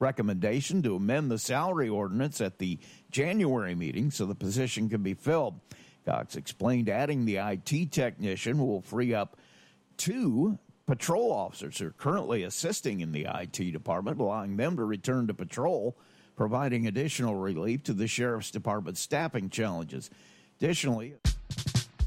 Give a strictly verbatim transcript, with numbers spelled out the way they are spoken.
recommendation to amend the salary ordinance at the January meeting so the position can be filled. Cox explained adding the I T technician will free up two patrol officers who are currently assisting in the I T department, allowing them to return to patrol, providing additional relief to the Sheriff's Department staffing challenges. Additionally,